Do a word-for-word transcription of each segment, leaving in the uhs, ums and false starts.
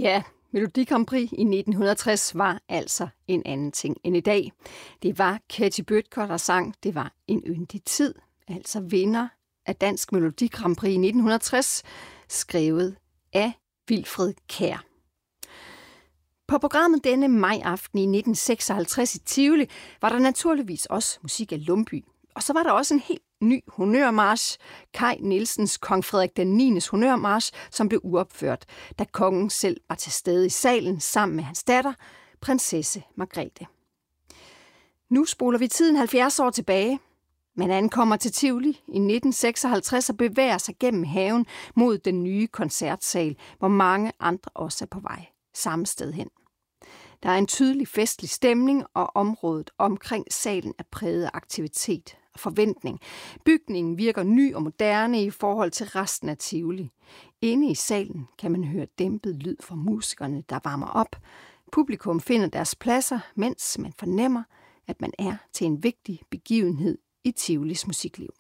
Ja, Melodi Grand Prix i nitten tres var altså en anden ting end i dag. Det var Katie Bødker, der sang Det var en yndig tid, altså vinder af Dansk Melodi Grand Prix i nitten tres, skrevet af Wilfred Kjær. På programmet denne majaften i nitten seksoghalvtreds i Tivoli var der naturligvis også musik af Lumbye. Og så var der også en helt ny honnørmarch, Kaj Nielsens Kong Frederik den niendes honnørmarch, som blev uopført, da kongen selv var til stede i salen sammen med hans datter, prinsesse Margrethe. Nu spoler vi tiden halvfjerds år tilbage. Man ankommer til Tivoli i nitten seksoghalvtreds og bevæger sig gennem haven mod den nye koncertsal, hvor mange andre også er på vej samme sted hen. Der er en tydelig festlig stemning, og området omkring salen er præget af aktivitet og forventning. Bygningen virker ny og moderne i forhold til resten af Tivoli. Inde i salen kan man høre dæmpet lyd fra musikerne, der varmer op. Publikum finder deres pladser, mens man fornemmer, at man er til en vigtig begivenhed i Tivolis musikliv.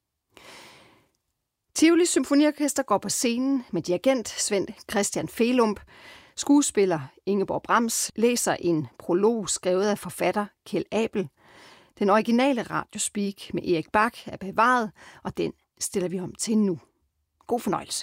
Tivoli Symfoniorkester går på scenen med dirigent Svend Christian Felump. Skuespiller Ingeborg Brams læser en prolog skrevet af forfatter Kjeld Abel. Den originale radiospeak med Erik Bach er bevaret, og den stiller vi om til nu. God fornøjelse.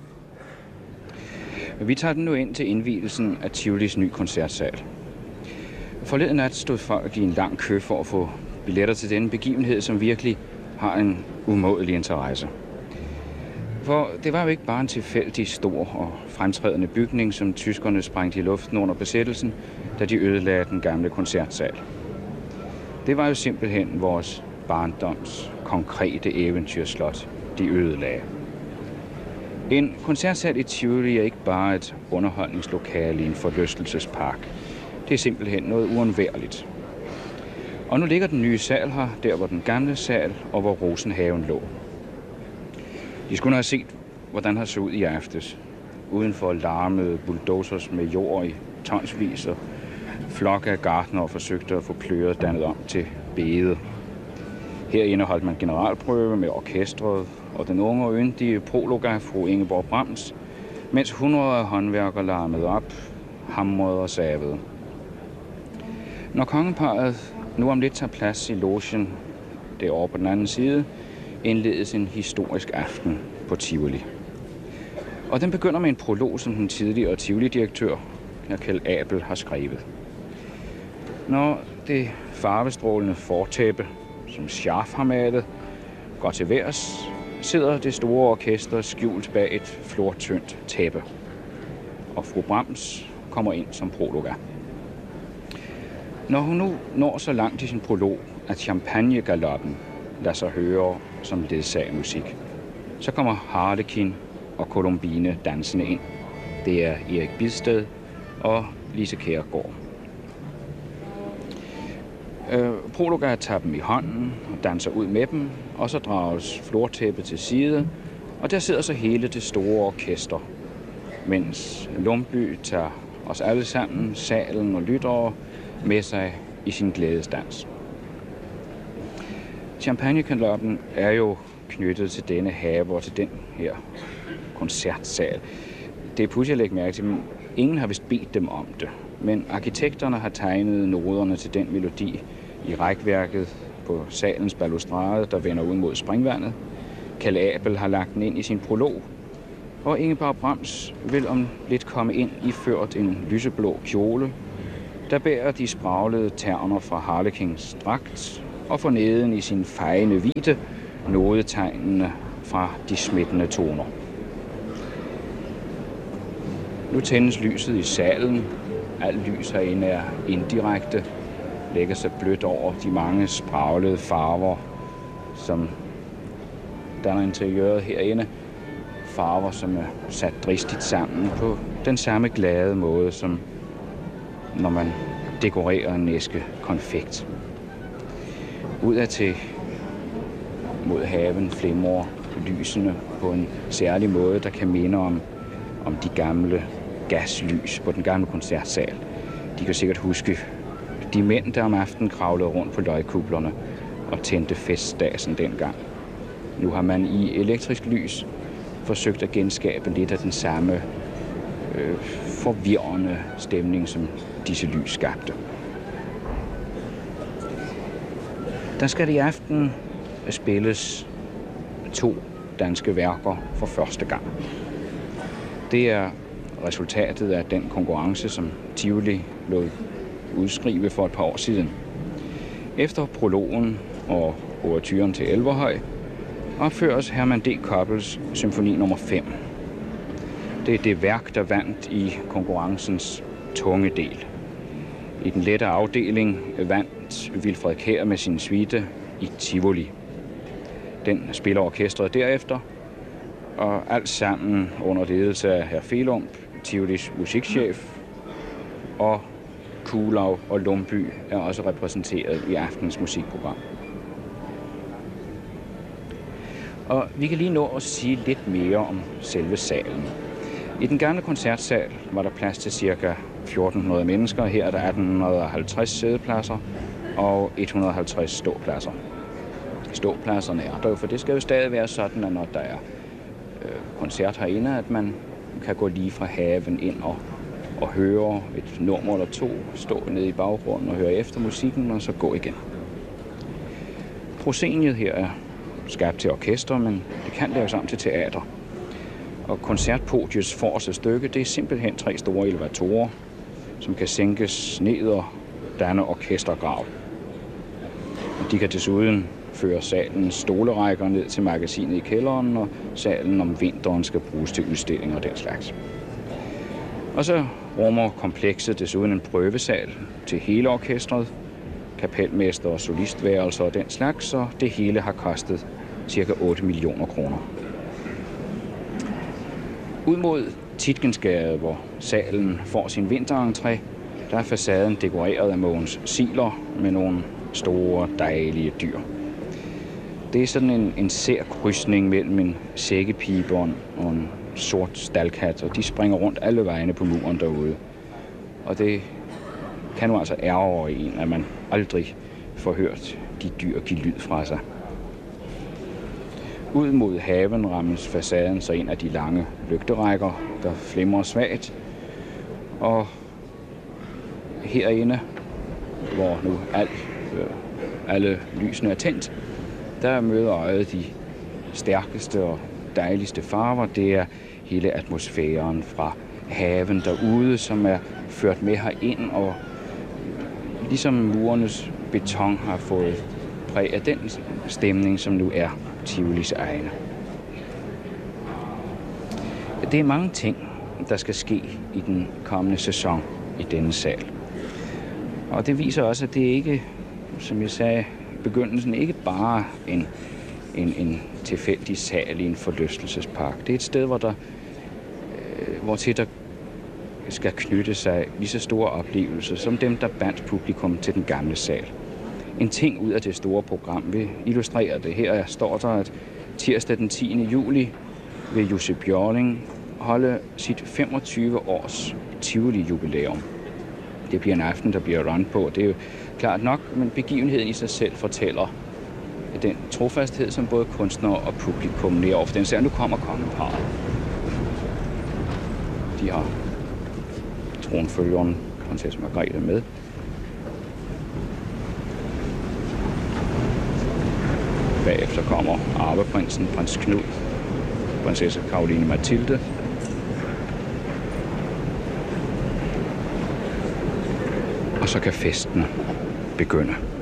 Vi tager den nu ind til indvielsen af Tivolis nye koncertsal. Forleden nat stod folk i en lang kø for at få billetter til denne begivenhed, som virkelig har en umådelig interesse. For det var jo ikke bare en tilfældig stor og fremtrædende bygning, som tyskerne sprængte i luften under besættelsen, da de ødelagde den gamle koncertsal. Det var jo simpelthen vores barndoms konkrete eventyrslot, de ødelagde. En koncertsal i Tivoli er ikke bare et underholdningslokale i en forlystelsespark. Det er simpelthen noget uundværligt. Og nu ligger den nye sal her, der hvor den gamle sal og hvor Rosenhaven lå. De skulle have set, hvordan det så ud i aftes. Udenfor larmede bulldozers med jord i tonsvis, og flokke af gartnere forsøgte at få pløret dannet om til bede. Herinde holdt man generalprøve med orkestret og den unge og yndige prologa fru Ingeborg Brams, mens hundrede af håndværkere larmede op, hamrede og savede. Når kongeparret nu om lidt tager plads i logen derovre på den anden side, indledes en historisk aften på Tivoli. Og den begynder med en prolog, som den tidligere Tivoli-direktør, Kjeld Abel, har skrevet. Når det farvestrålende fortæppe, som Scharf har malet, går til værs, sidder det store orkester skjult bag et flortyndt tæppe. Og fru Brams kommer ind som prologa. Når hun nu når så langt i sin prolog, at champagnegaloppen lader sig høre som ledsagermusik, så kommer Harlekin og Columbine dansende ind. Det er Erik Bidsted og Lise Kjærgaard. Øh, prologa tager dem i hånden og danser ud med dem, og så drages flortæppet til side, og der sidder så hele det store orkester, mens Lumbye tager os alle sammen, salen og lyttere, med sig i sin glædesdans. Champagnegaloppen er jo knyttet til denne have og til den her koncertsal. Det er pudsigt at lægge mærke til, men ingen har vist bedt dem om det. Men arkitekterne har tegnet noderne til den melodi i rækværket på salens balustrade, der vender ud mod springvandet. Kjeld Abel har lagt den ind i sin prolog, og Ingeborg Brams vil om lidt komme ind iført en lyseblå kjole, der bærer de spraglede terner fra Harlekins dragt, og forneden i sin fejende hvide nodetegnene fra de smittende toner. Nu tændes lyset i salen. Alt lys herinde er indirekte, lægger sig blødt over de mange spraglede farver, som danner interiøret herinde. Farver, som er sat dristigt sammen på den samme glade måde, som når man dekorerer en æske konfekt. Udadtil mod haven flimrer lysene på en særlig måde, der kan minde om, om de gamle gaslys på den gamle koncertsal. De kan sikkert huske de mænd, der om aftenen kravlede rundt på løgkublerne og tændte festdagen dengang. Nu har man i elektrisk lys forsøgt at genskabe lidt af den samme øh, forvirrende stemning, som disse lys skabte. Der skal i aften spilles to danske værker for første gang. Det er resultatet af den konkurrence, som Tivoli lod udskrive for et par år siden. Efter prologen og ouverturen til Elverhøj opføres Herman D. Koppels symfoni nummer fem. Det er det værk, der vandt i konkurrencens tunge del. I den lette afdeling vandt Wilfred Kjær med sin suite i Tivoli. Den spiller orkestret derefter, og alt sammen under ledelse af hr. Felump, Tivolis musikchef, og Kuhlau og Lumby er også repræsenteret i aftens musikprogram. Og vi kan lige nå at sige lidt mere om selve salen. I den gamle koncertsal var der plads til ca. fjorten hundrede mennesker. Her er der atten halvtreds sædepladser og et hundrede og halvtreds ståpladser. Ståpladserne er der jo, for det skal jo stadig være sådan, at når der er øh, koncert herinde, at man kan gå lige fra haven ind og, og høre et nummer eller to, stå nede i baggrunden og høre efter musikken, og så gå igen. Prosceniet her er skabt til orkester, men det kan laves om til teater. Og koncertpodiets forreste stykke, det er simpelthen tre store elevatorer, som kan sænkes ned og danne orkestergrav. Og de kan desuden føre salens stolerækker ned til magasinet i kælderen, og salen om vinteren skal bruges til udstillinger og den slags. Og så rummer komplekset desuden en prøvesal til hele orkestret, kapelmester og solistværelser og den slags, så det hele har kostet ca. otte millioner kroner. Ud mod Tietgensgade, hvor salen får sin vinterentré, der er facaden dekoreret af Mogens Ziegler med nogle store, dejlige dyr. Det er sådan en, en sær krydsning mellem en sækkepibon og en sort staldkat, og de springer rundt alle vejene på muren derude. Og det kan jo altså ærge en, at man aldrig får hørt de dyr give lyd fra sig. Ud mod haven rammes facaden så en af de lange lygterækker, der flimrer svagt. Og herinde, hvor nu al, øh, alle lysene er tændt, der møder øjet de stærkeste og dejligste farver. Det er hele atmosfæren fra haven derude, som er ført med herind, og ligesom murenes beton har fået præg af den stemning, som nu er Tivolis egne. Det er mange ting, der skal ske i den kommende sæson i denne sal. Og det viser også, at det ikke, som jeg sagde i begyndelsen, ikke bare en, en, en tilfældig sal i en forlystelsespark. Det er et sted, hvor der, øh, hvor til der skal knytte sig lige så store oplevelser som dem, der bandt publikum til den gamle sal. En ting ud af det store program vil illustrere det. Her står der, at tirsdag den tiende juli vil Jussi Björling holde sit femogtyve års Tivoli-jubilæum. Det bliver en aften, der bliver run på. Det er jo klart nok, men begivenheden i sig selv fortæller den trofasthed, som både kunstnere og publikum nærer over for den ser. Nu kommer kongeparret. De har tronfølgeren, prinsesse Margrethe, med. Bagefter kommer arveprinsen, prins Knud, prinsesse Caroline Mathilde. Og så kan festen begynde.